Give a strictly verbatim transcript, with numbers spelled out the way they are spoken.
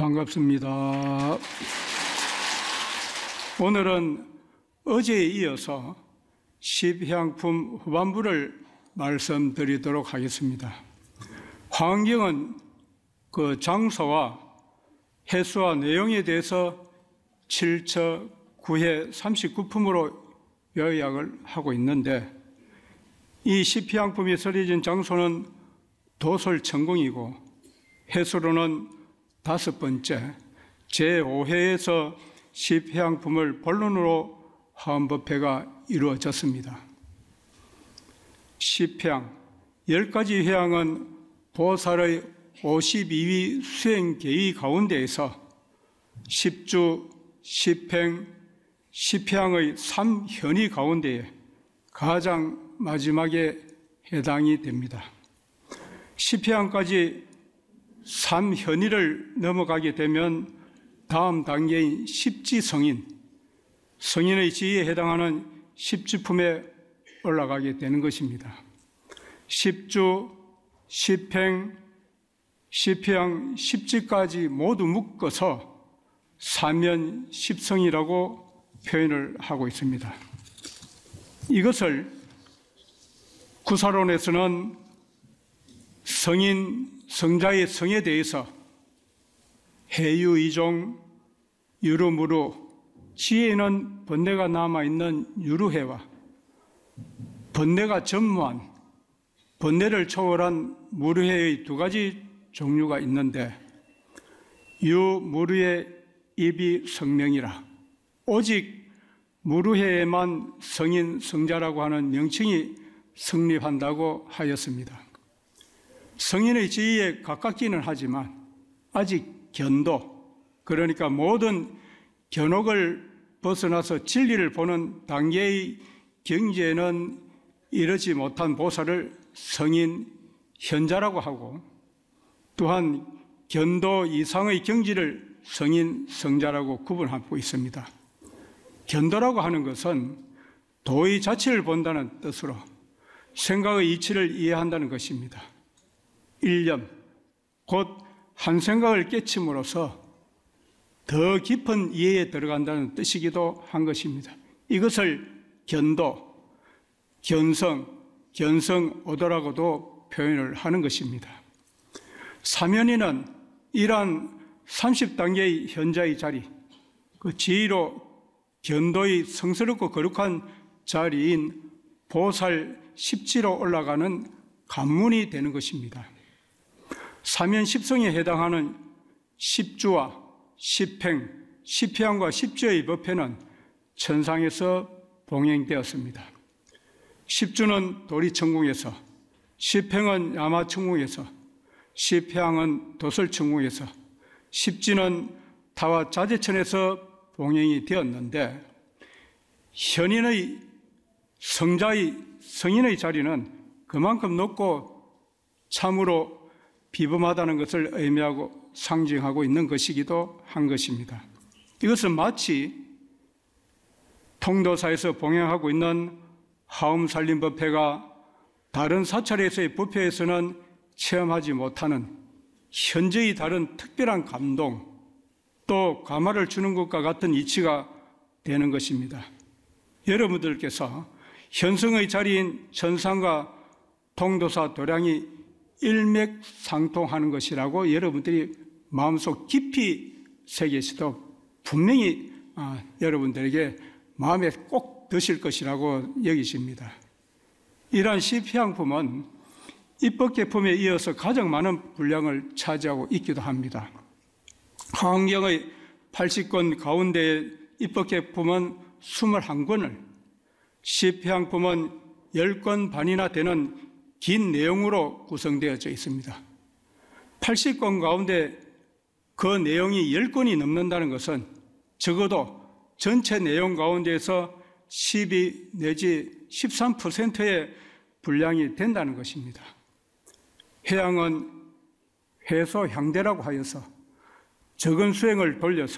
반갑습니다. 오늘은 어제에 이어서 십향품 후반부를 말씀드리도록 하겠습니다. 환경은 그 장소와 횟수와 내용에 대해서 칠 처 구 회 삼십구 품으로 요약을 하고 있는데, 이 십향품이 서려진 장소는 도솔천궁이고 횟수로는 다섯 번째 제오 회에서 십향품을 본론으로 화엄법회가 이루어졌습니다. 십향, 열 가지 회향은 보살의 오십이 위 수행계의 가운데에서 십주, 십행, 십향의 삼현의 가운데에 가장 마지막에 해당이 됩니다. 십향까지 삼현의를 넘어가게 되면 다음 단계인 십지성인, 성인의 지위에 해당하는 십지품에 올라가게 되는 것입니다. 십주, 십행, 십향, 십지까지 모두 묶어서 사면 십성이라고 표현을 하고 있습니다. 이것을 구사론에서는 성인, 성자의 성에 대해서 해유이종, 유루무루, 지혜에는 번뇌가 남아있는 유루해와 번뇌가 전무한, 번뇌를 초월한 무루해의 두 가지 종류가 있는데, 유무루의 입이 성명이라 오직 무루해에만 성인, 성자라고 하는 명칭이 성립한다고 하였습니다. 성인의 지위에 가깝기는 하지만 아직 견도, 그러니까 모든 견혹을 벗어나서 진리를 보는 단계의 경지에는 이르지 못한 보살을 성인, 현자라고 하고, 또한 견도 이상의 경지를 성인, 성자라고 구분하고 있습니다. 견도라고 하는 것은 도의 자체를 본다는 뜻으로 생각의 이치를 이해한다는 것입니다. 일념, 곧 한 생각을 깨침으로써 더 깊은 이해에 들어간다는 뜻이기도 한 것입니다. 이것을 견도, 견성, 견성오도라고도 표현을 하는 것입니다. 사면이는 이러한 삼십 단계의 현자의 자리, 그 지위로 견도의 성스럽고 거룩한 자리인 보살 십지로 올라가는 관문이 되는 것입니다. 사면 십성에 해당하는 십주와 십행, 십향과 십주의 법회는 천상에서 봉행되었습니다. 십주는 도리천궁에서, 십행은 야마천궁에서, 십향은 도솔천궁에서, 십지는 타와 자재천에서 봉행이 되었는데, 현인의 성자의 성인의 자리는 그만큼 높고 참으로 비범하다는 것을 의미하고 상징하고 있는 것이기도 한 것입니다. 이것은 마치 통도사에서 봉행하고 있는 화엄살림법회가 다른 사찰에서의 법회에서는 체험하지 못하는 현저히 다른 특별한 감동, 또 감화를 주는 것과 같은 이치가 되는 것입니다. 여러분들께서 현성의 자리인 천상과 통도사 도량이 일맥상통하는 것이라고 여러분들이 마음속 깊이 새기시도 분명히 아, 여러분들에게 마음에 꼭 드실 것이라고 여기십니다. 이러한 십향품은 입법계품에 이어서 가장 많은 분량을 차지하고 있기도 합니다. 화엄경의 팔십 권 가운데 입법계품은 이십일 권을, 십향품은 십 권 반이나 되는 긴 내용으로 구성되어져 있습니다. 팔십 권 가운데 그 내용이 십 권이 넘는다는 것은 적어도 전체 내용 가운데에서 십이 내지 십삼 퍼센트의 분량이 된다는 것입니다. 회향은 회소향대라고 하여서 적은 수행을 돌려서